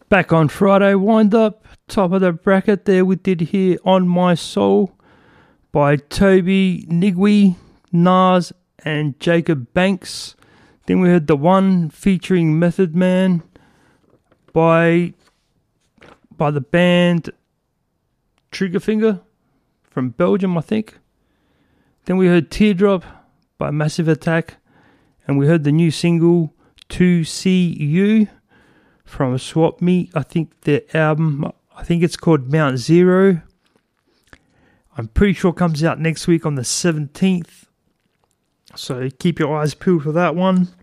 Back on Friday wind up, top of the bracket there, we did hear On My Soul by Toby Nigui, Nas and Jacob Banks. Then we heard The One featuring Method Man by the band Triggerfinger from Belgium, I think. Then we heard Teardrop by Massive Attack, and we heard the new single To See You from Swap Me. I think the album, I think it's called Mount Zero. I'm pretty sure it comes out next week on the 17th. So keep your eyes peeled for that one.